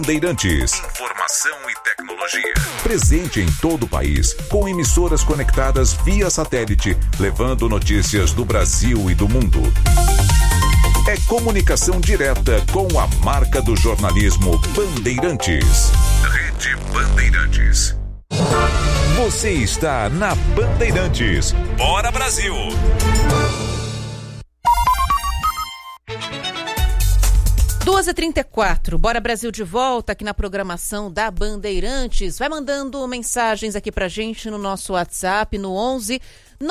Bandeirantes. Informação e tecnologia. Presente em todo o país, com emissoras conectadas via satélite, levando notícias do Brasil e do mundo. É comunicação direta com a marca do jornalismo Bandeirantes. Rede Bandeirantes. Você está na Bandeirantes. Bora, Brasil! Duas e 34, Bora Brasil de volta aqui na programação da Bandeirantes. Vai mandando mensagens aqui pra gente no nosso WhatsApp no 11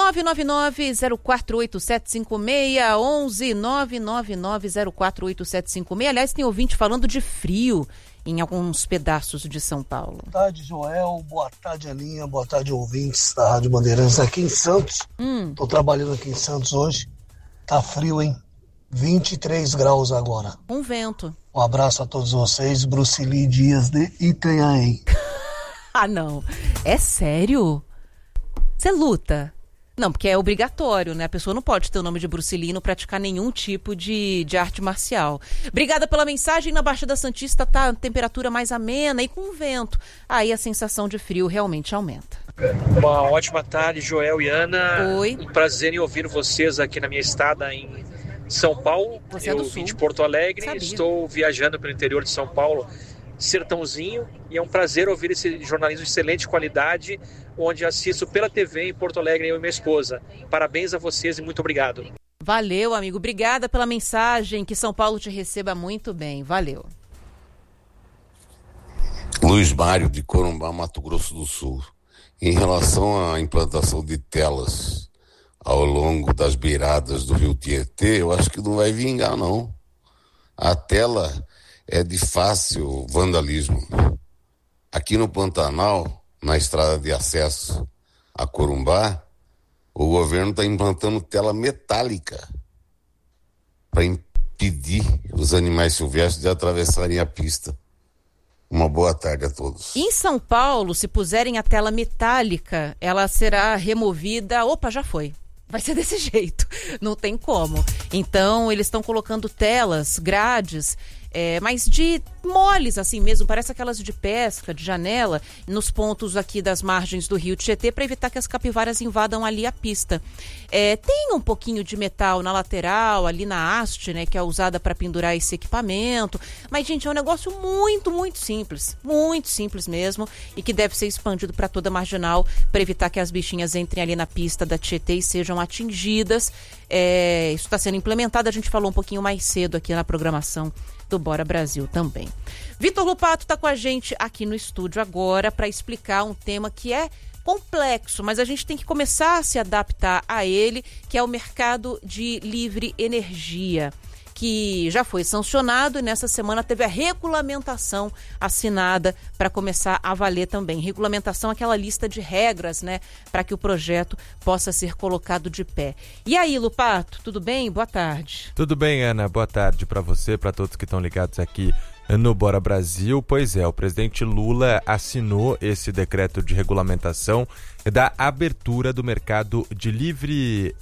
999-048756, 11 999-048756. Aliás, tem ouvinte falando de frio em alguns pedaços de São Paulo. Boa tarde, Joel. Boa tarde, Aninha. Boa tarde, ouvintes da Rádio Bandeirantes aqui em Santos. Tô trabalhando aqui em Santos hoje. Tá frio, hein? 23 graus agora. Um vento. Um abraço a todos vocês. Bruce Lee Dias de Itanhaém. Ah, não. É sério? Você luta? Não, porque é obrigatório, né? A pessoa não pode ter o nome de Bruce Lee e não praticar nenhum tipo de arte marcial. Obrigada pela mensagem. Na Baixada Santista tá a temperatura mais amena e com vento. Aí a sensação de frio realmente aumenta. Uma ótima tarde, Joel e Ana. Oi. Um prazer em ouvir vocês aqui na minha estada em São Paulo. Você é do Sul. Vim de Porto Alegre. Sabia. Estou viajando pelo interior de São Paulo, sertãozinho, e é um prazer ouvir esse jornalismo de excelente qualidade, onde assisto pela TV em Porto Alegre, eu e minha esposa. Parabéns a vocês e muito obrigado. Valeu, amigo. Obrigada pela mensagem. Que São Paulo te receba muito bem. Valeu. Luiz Mário, de Corumbá, Mato Grosso do Sul. Em relação à implantação de telas ao longo das beiradas do Rio Tietê, eu acho que não vai vingar, não. A tela é de fácil vandalismo. Aqui no Pantanal, na estrada de acesso a Corumbá, o governo está implantando tela metálica para impedir os animais silvestres de atravessarem a pista. Uma boa tarde a todos. Em São Paulo, se puserem a tela metálica, ela será removida. Opa, já foi. Vai ser desse jeito, não tem como. Então, eles estão colocando telas, grades, mas de moles assim mesmo, parece aquelas de pesca, de janela, nos pontos aqui das margens do Rio Tietê, para evitar que as capivaras invadam ali a pista. Tem um pouquinho de metal na lateral, ali na haste, né, que é usada para pendurar esse equipamento, mas, gente, é um negócio muito simples mesmo, e que deve ser expandido para toda a marginal, para evitar que as bichinhas entrem ali na pista da Tietê e sejam atingidas. Isso está sendo implementado, a gente falou um pouquinho mais cedo aqui na programação do Bora Brasil também. Vitor Lupato está com a gente aqui no estúdio agora para explicar um tema que é complexo, mas a gente tem que começar a se adaptar a ele, que é o mercado de livre energia, que já foi sancionado e nessa semana teve a regulamentação assinada para começar a valer também. Regulamentação, aquela lista de regras, né, para que o projeto possa ser colocado de pé. E aí, Lupato, tudo bem? Boa tarde. Tudo bem, Ana. Boa tarde para você, para todos que estão ligados aqui no Bora Brasil. Pois é, o presidente Lula assinou esse decreto de regulamentação da abertura do mercado de livre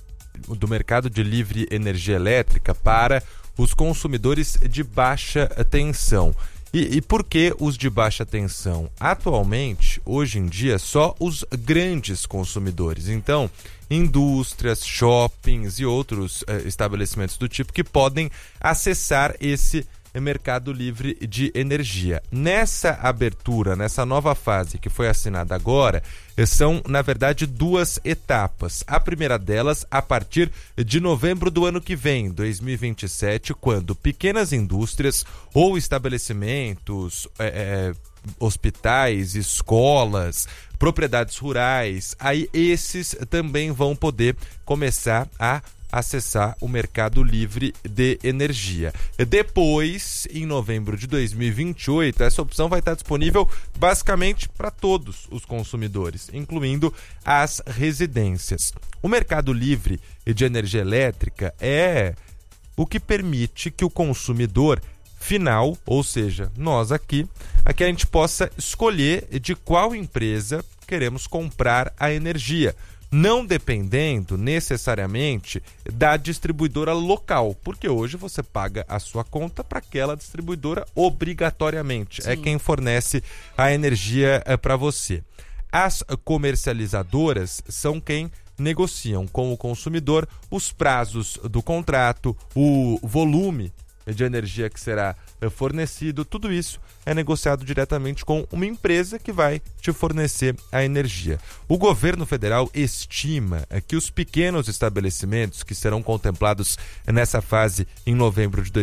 energia elétrica para os consumidores de baixa tensão. E por que os de baixa tensão? Atualmente, hoje em dia, só os grandes consumidores. Então, indústrias, shoppings e outros estabelecimentos do tipo que podem acessar esse mercado livre de energia. Nessa abertura, nessa nova fase que foi assinada agora, são, na verdade, 2 etapas. A primeira delas, a partir de novembro do ano que vem, 2027, quando pequenas indústrias ou estabelecimentos, hospitais, escolas, propriedades rurais, aí esses também vão poder começar a acessar o mercado livre de energia. Depois, em novembro de 2028, essa opção vai estar disponível basicamente para todos os consumidores, incluindo as residências. O mercado livre de energia elétrica é o que permite que o consumidor final, ou seja, nós aqui, a gente possa escolher de qual empresa queremos comprar a energia. não dependendo necessariamente da distribuidora local, porque hoje você paga a sua conta para aquela distribuidora obrigatoriamente. Sim. É quem fornece a energia para você. As comercializadoras são quem negociam com o consumidor os prazos do contrato, o volume de energia que será fornecido, tudo isso é negociado diretamente com uma empresa que vai te fornecer a energia. O governo federal estima que os pequenos estabelecimentos que serão contemplados nessa fase em novembro de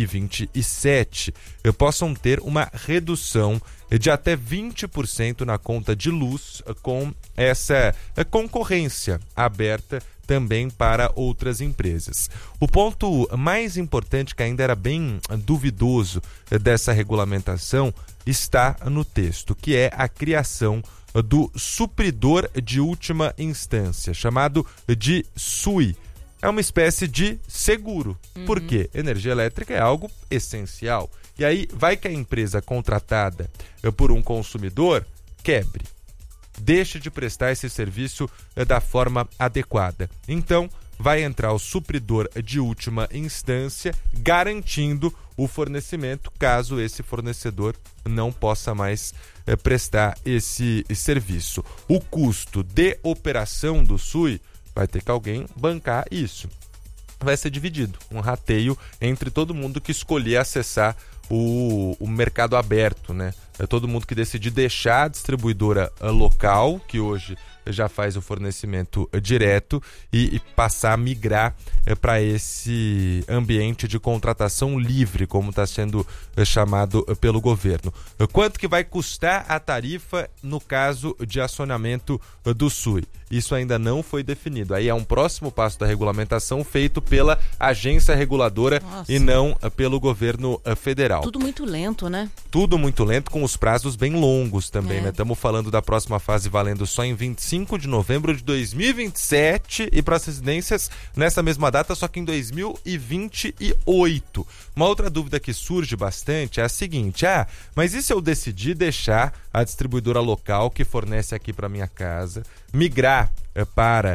2027 possam ter uma redução de até 20% na conta de luz com essa concorrência aberta também para outras empresas. O ponto mais importante, que ainda era bem duvidoso dessa regulamentação, está no texto, que é a criação do supridor de última instância, chamado de SUI. É uma espécie de seguro. Por quê? Energia elétrica é algo essencial. E aí vai que a empresa contratada por um consumidor quebre, deixe de prestar esse serviço da forma adequada. Então, vai entrar o supridor de última instância, garantindo o fornecimento, caso esse fornecedor não possa mais prestar esse serviço. O custo de operação do SUI vai ter que alguém bancar isso. Vai ser dividido, um rateio entre todo mundo que escolher acessar o mercado aberto, né? É todo mundo que decidir deixar a distribuidora local, que hoje já faz o fornecimento direto, e passar a migrar para esse ambiente de contratação livre, como está sendo chamado pelo governo. Quanto que vai custar a tarifa no caso de acionamento do SUI? Isso ainda não foi definido. Aí é um próximo passo da regulamentação feito pela agência reguladora. Nossa. E não pelo governo federal. Tudo muito lento, né? Tudo muito lento, com os prazos bem longos também, né? Estamos falando da próxima fase valendo só em 25 de novembro de 2027 e para as residências nessa mesma data, só que em 2028. Uma outra dúvida que surge bastante é a seguinte: mas e se eu decidir deixar a distribuidora local que fornece aqui para minha casa migrar para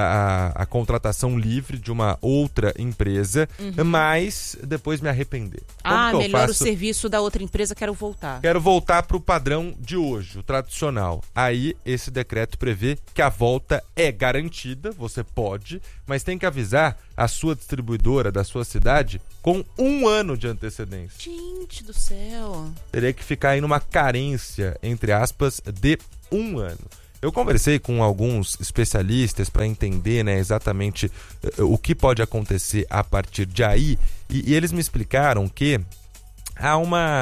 a contratação livre de uma outra empresa, mas depois me arrepender? Melhor o serviço da outra empresa, quero voltar. Quero voltar para o padrão de hoje, o tradicional. Aí esse decreto prevê que a volta é garantida, você pode, mas tem que avisar a sua distribuidora da sua cidade com 1 ano de antecedência. Gente do céu! Teria que ficar aí numa carência, entre aspas, de 1 ano. Eu conversei com alguns especialistas para entender, né, exatamente o que pode acontecer a partir de aí, e eles me explicaram que há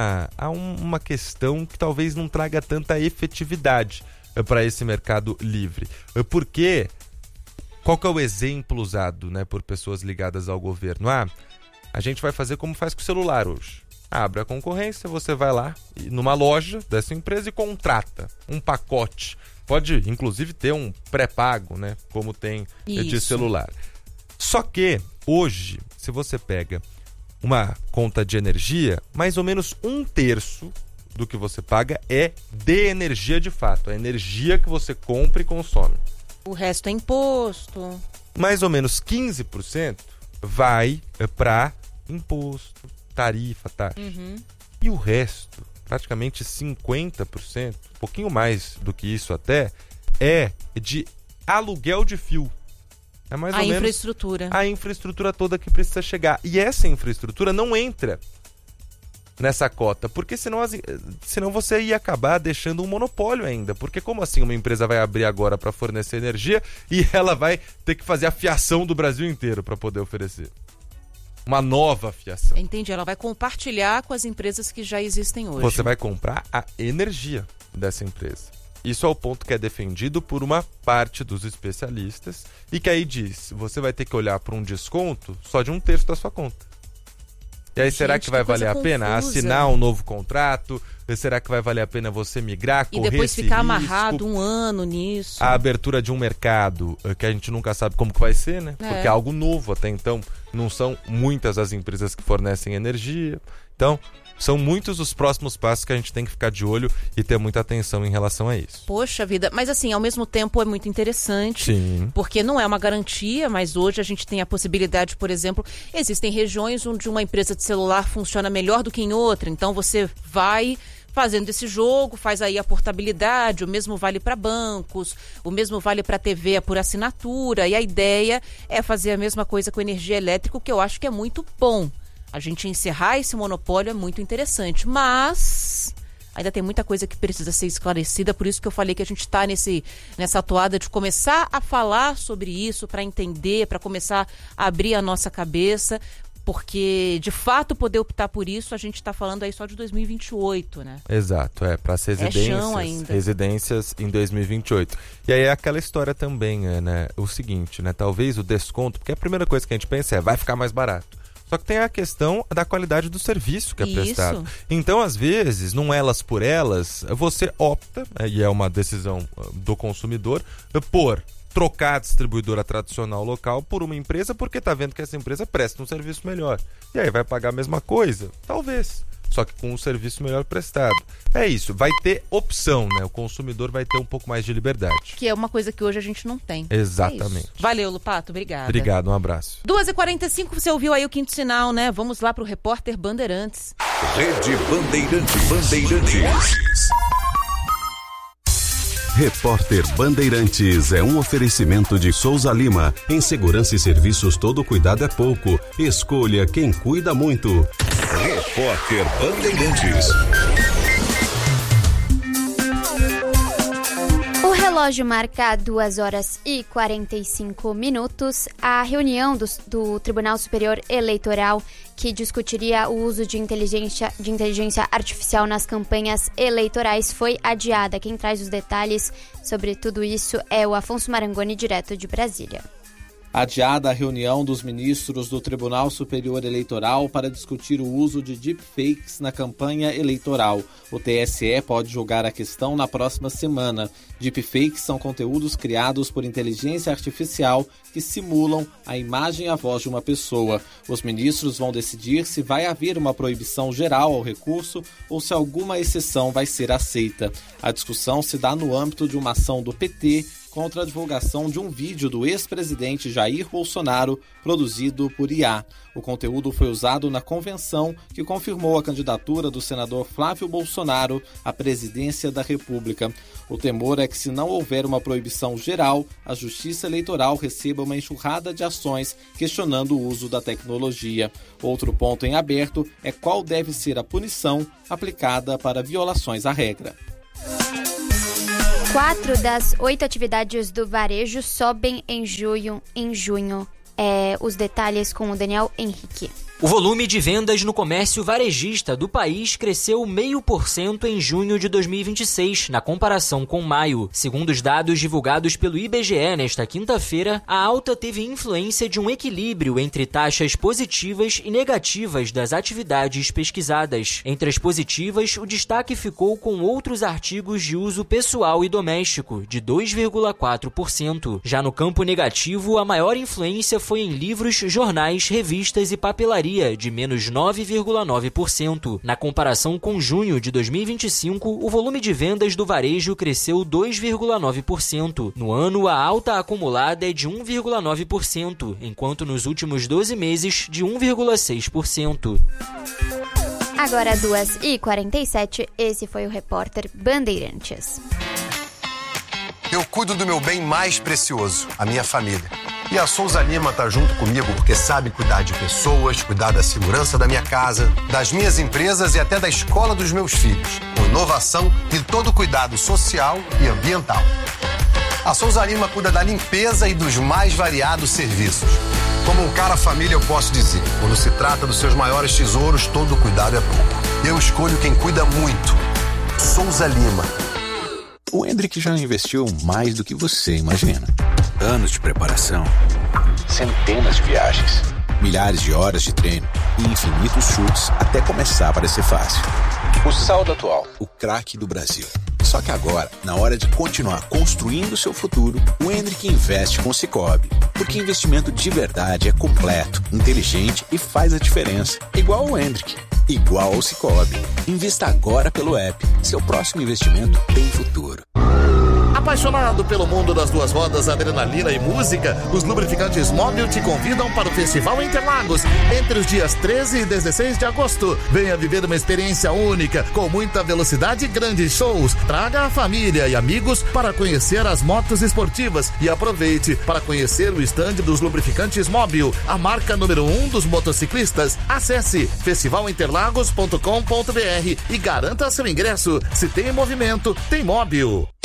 uma questão que talvez não traga tanta efetividade para esse mercado livre. Porque, qual que é o exemplo usado, né, por pessoas ligadas ao governo? A gente vai fazer como faz com o celular hoje. Abre a concorrência, você vai lá numa loja dessa empresa e contrata um pacote. Pode, inclusive, ter um pré-pago, né? Como tem de celular. Só que, hoje, se você pega uma conta de energia, mais ou menos 1/3 do que você paga é de energia de fato. A energia que você compra e consome. O resto é imposto. Mais ou menos 15% vai para imposto, tarifa, taxa. E o resto, praticamente 50%, um pouquinho mais do que isso até, é de aluguel de fio. É mais ou menos infraestrutura. A infraestrutura toda que precisa chegar. E essa infraestrutura não entra nessa cota, porque senão você ia acabar deixando um monopólio ainda. Porque como assim uma empresa vai abrir agora para fornecer energia e ela vai ter que fazer a fiação do Brasil inteiro para poder oferecer? Uma nova fiação. Entendi, ela vai compartilhar com as empresas que já existem hoje. Você vai comprar a energia dessa empresa. Isso é o ponto que é defendido por uma parte dos especialistas e que aí diz, você vai ter que olhar para um desconto só de 1/3 da sua conta. E aí, será que vai valer a pena assinar um novo contrato? Será que vai valer a pena você migrar, correr esse risco? E depois ficar amarrado 1 ano nisso. A abertura de um mercado que a gente nunca sabe como que vai ser, né? Porque é algo novo até então. Não são muitas as empresas que fornecem energia. Então, São muitos os próximos passos que a gente tem que ficar de olho e ter muita atenção em relação a isso. Poxa vida, mas assim, ao mesmo tempo é muito interessante. Sim. Porque não é uma garantia, mas hoje a gente tem a possibilidade, por exemplo, existem regiões onde uma empresa de celular funciona melhor do que em outra, então você vai fazendo esse jogo, faz aí a portabilidade, o mesmo vale para bancos, o mesmo vale para TV por assinatura, e a ideia é fazer a mesma coisa com energia elétrica, que eu acho que é muito bom. A gente encerrar esse monopólio é muito interessante, mas ainda tem muita coisa que precisa ser esclarecida, por isso que eu falei que a gente está nessa toada de começar a falar sobre isso, para entender, para começar a abrir a nossa cabeça, porque, de fato, poder optar por isso, a gente está falando aí só de 2028, né? Exato, para as residências em 2028. E aí é aquela história também, né? O seguinte, né? Talvez o desconto, porque a primeira coisa que a gente pensa é, vai ficar mais barato. Só que tem a questão da qualidade do serviço que é prestado. Então, às vezes, num elas por elas, você opta, e é uma decisão do consumidor, por trocar a distribuidora tradicional local por uma empresa porque está vendo que essa empresa presta um serviço melhor. E aí vai pagar a mesma coisa? Talvez. Só que com um serviço melhor prestado. É isso, vai ter opção, né? O consumidor vai ter um pouco mais de liberdade. Que é uma coisa que hoje a gente não tem. Exatamente. Valeu, Lupato, obrigada. Obrigado, um abraço. 2h45, você ouviu aí o Quinto Sinal, né? Vamos lá pro repórter Bandeirantes. Rede Bandeirantes. Repórter Bandeirantes é um oferecimento de Souza Lima. Em segurança e serviços, todo cuidado é pouco. Escolha quem cuida muito. Repórter Bandeirantes. O relógio marca 2h45. A reunião do Tribunal Superior Eleitoral, que discutiria o uso de inteligência artificial nas campanhas eleitorais, foi adiada. Quem traz os detalhes sobre tudo isso é o Afonso Marangoni, direto de Brasília. Adiada a reunião dos ministros do Tribunal Superior Eleitoral para discutir o uso de deepfakes na campanha eleitoral. O TSE pode julgar a questão na próxima semana. Deepfakes são conteúdos criados por inteligência artificial que simulam a imagem e a voz de uma pessoa. Os ministros vão decidir se vai haver uma proibição geral ao recurso ou se alguma exceção vai ser aceita. A discussão se dá no âmbito de uma ação do PT contra a divulgação de um vídeo do ex-presidente Jair Bolsonaro produzido por IA. O conteúdo foi usado na convenção que confirmou a candidatura do senador Flávio Bolsonaro à presidência da República. O temor é que, se não houver uma proibição geral, a Justiça Eleitoral receba uma enxurrada de ações questionando o uso da tecnologia. Outro ponto em aberto é qual deve ser a punição aplicada para violações à regra. 4 das 8 atividades do varejo sobem em junho. Os detalhes com o Daniel Henrique. O volume de vendas no comércio varejista do país cresceu 0,5% em junho de 2026, na comparação com maio. Segundo os dados divulgados pelo IBGE nesta quinta-feira, a alta teve influência de um equilíbrio entre taxas positivas e negativas das atividades pesquisadas. Entre as positivas, o destaque ficou com outros artigos de uso pessoal e doméstico, de 2,4%. Já no campo negativo, a maior influência foi em livros, jornais, revistas e papelaria, de menos 9,9%. Na comparação com junho de 2025, o volume de vendas do varejo cresceu 2,9%. No ano, a alta acumulada é de 1,9%, enquanto nos últimos 12 meses, de 1,6%. Agora 2h47, esse foi o repórter Bandeirantes. Eu cuido do meu bem mais precioso, a minha família. E a Souza Lima tá junto comigo porque sabe cuidar de pessoas, cuidar da segurança da minha casa, das minhas empresas e até da escola dos meus filhos, com inovação e todo cuidado social e ambiental. A Souza Lima cuida da limpeza e dos mais variados serviços. Como um cara família, eu posso dizer, quando se trata dos seus maiores tesouros, todo cuidado é pouco. Eu escolho quem cuida muito. Souza Lima. O Hendrick já investiu mais do que você imagina. Anos de preparação, centenas de viagens, milhares de horas de treino e infinitos chutes até começar a parecer fácil. O saldo atual, o craque do Brasil. Só que agora, na hora de continuar construindo seu futuro, o Hendrick investe com o Sicoob. Porque investimento de verdade é completo, inteligente e faz a diferença. Igual o Hendrick. igual ao Sicoob. Invista agora pelo app. Seu próximo investimento tem futuro. Apaixonado pelo mundo das duas rodas, adrenalina e música, os lubrificantes Móbil te convidam para o Festival Interlagos entre os dias 13 e 16 de agosto. Venha viver uma experiência única, com muita velocidade e grandes shows. Traga a família e amigos para conhecer as motos esportivas e aproveite para conhecer o estande dos lubrificantes Móbil, a marca número 1 dos motociclistas. Acesse festivalinterlagos.com.br e garanta seu ingresso. Se tem movimento, tem Móbil.